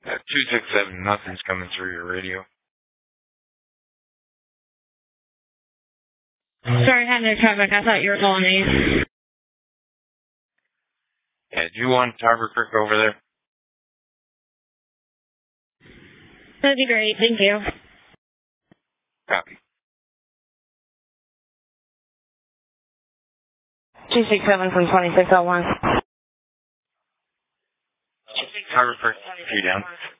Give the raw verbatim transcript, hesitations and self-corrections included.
Uh, two six seven, nothing's coming through your radio. Sorry, I had no traffic. I thought you were calling me. Yeah, do you want Harbor Creek over there? That'd be great. Thank you. Copy. two six seven from twenty-six oh one. Harbor Creek, three down.